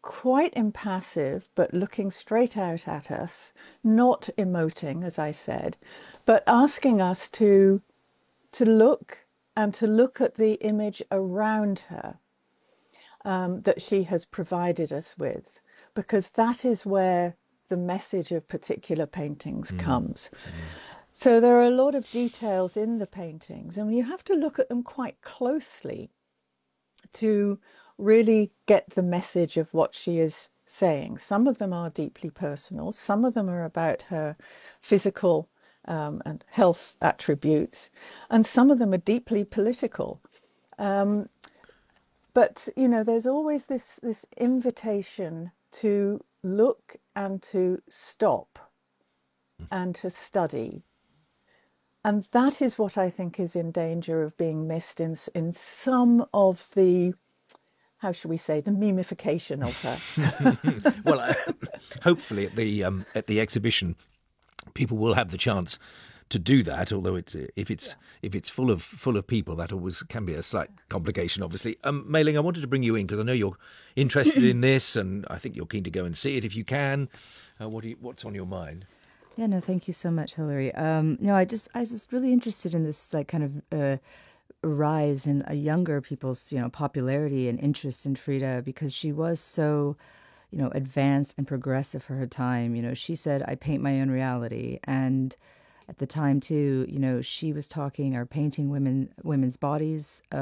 quite impassive, but looking straight out at us, not emoting, as I said, but asking us to look and to look at the image around her that she has provided us with, because that is where the message of particular paintings Mm, comes. mm, So there are a lot of details in the paintings, and you have to look at them quite closely to really get the message of what she is saying. Some of them are deeply personal, some of them are about her physical and health attributes, and some of them are deeply political. But there's always this invitation to look and to stop and to study. And that is what I think is in danger of being missed in some of the, how should we say, the memification of her. well, hopefully at the exhibition, people will have the chance to do that. Although if it's full of people, that always can be a slight complication. Obviously, Mei Ling, I wanted to bring you in because I know you're interested in this, and I think you're keen to go and see it if you can. What's on your mind? Yeah, no, thank you so much, Hilary. No, I was just really interested in this like kind of rise in younger people's popularity and interest in Frida because she was so advanced and progressive for her time. She said, "I paint my own reality," and at the time too, she was talking or painting women's bodies